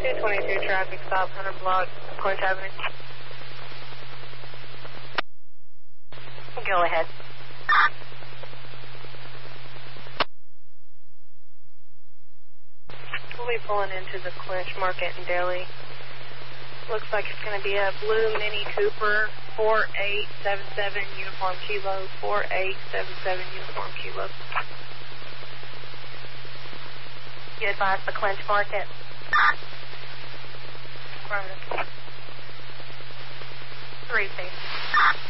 222 traffic stop, 100 block, Clinch Avenue. Go ahead. We'll be pulling into the Clinch Market in Delhi. Looks like it's going to be a blue Mini Cooper, 4877 Uniform Kilo, 4877 Uniform Kilo. You advise the Clinch Market. Right. 3 feet.